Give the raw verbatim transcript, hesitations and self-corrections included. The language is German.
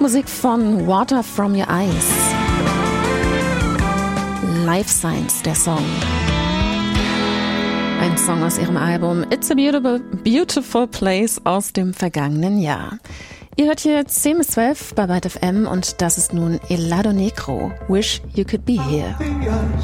Musik von Water from Your Eyes. Life Signs, der Song. Ein Song aus ihrem Album It's a Beautiful, Beautiful Place aus dem vergangenen Jahr. Ihr hört hier zehn bis zwölf bei Byte F M und das ist nun El Lado Negro, Wish You Could Be Here.